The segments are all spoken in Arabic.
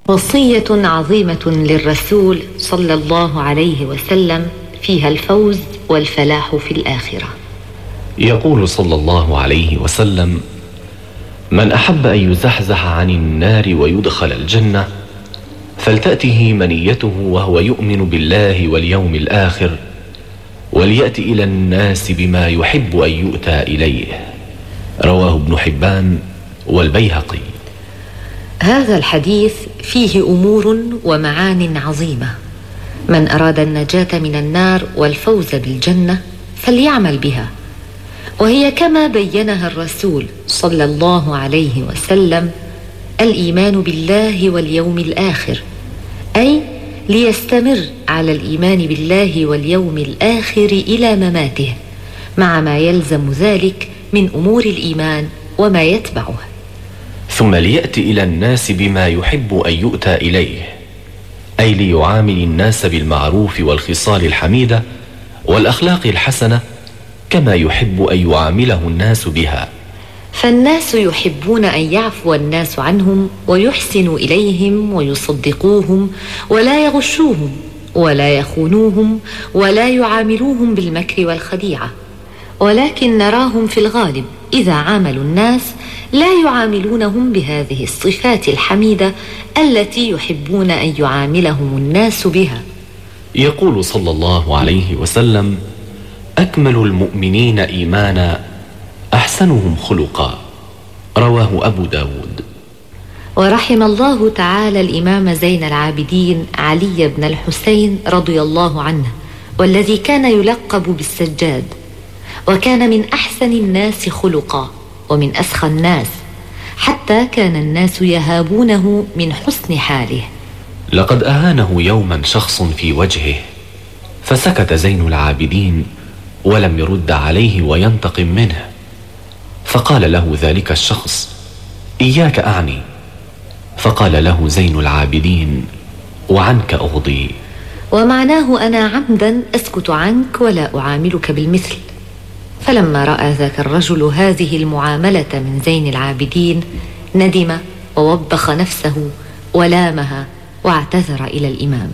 وصية عظيمة للرسول صلى الله عليه وسلم فيها الفوز والفلاح في الآخرة. يقول صلى الله عليه وسلم: من أحب أن يزحزح عن النار ويدخل الجنة فلتأته منيته وهو يؤمن بالله واليوم الآخر وليأتي إلى الناس بما يحب أن يؤتى إليه. رواه ابن حبان والبيهقي. هذا الحديث فيه أمور ومعان عظيمة. من أراد النجاة من النار والفوز بالجنة فليعمل بها، وهي كما بينها الرسول صلى الله عليه وسلم: الإيمان بالله واليوم الآخر، أي ليستمر على الإيمان بالله واليوم الآخر إلى مماته، مع ما يلزم ذلك من أمور الإيمان وما يتبعه. ثم ليأتي إلى الناس بما يحب أن يؤتى إليه، أي ليعامل الناس بالمعروف والخصال الحميدة والأخلاق الحسنة كما يحب أن يعامله الناس بها. فالناس يحبون أن يعفو الناس عنهم ويحسنوا إليهم ويصدقوهم ولا يغشوهم ولا يخونوهم ولا يعاملوهم بالمكر والخديعة، ولكن نراهم في الغالب إذا عاملوا الناس لا يعاملونهم بهذه الصفات الحميدة التي يحبون أن يعاملهم الناس بها. يقول صلى الله عليه وسلم: أكمل المؤمنين إيمانا أحسنهم خلقا. رواه أبو داود. ورحم الله تعالى الإمام زين العابدين علي بن الحسين رضي الله عنه، والذي كان يلقب بالسجاد، وكان من أحسن الناس خلقا ومن أسخى الناس، حتى كان الناس يهابونه من حسن حاله. لقد أهانه يوما شخص في وجهه، فسكت زين العابدين ولم يرد عليه وينتقم منه، فقال له ذلك الشخص: إياك أعني. فقال له زين العابدين: وعنك أغضي. ومعناه أنا عمدا أسكت عنك ولا أعاملك بالمثل. فلما رأى ذاك الرجل هذه المعاملة من زين العابدين ندم ووبخ نفسه ولامها واعتذر إلى الإمام.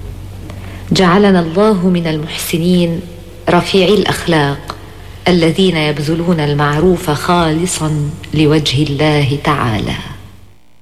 جعلنا الله من المحسنين رفيعي الأخلاق الذين يبذلون المعروف خالصا لوجه الله تعالى.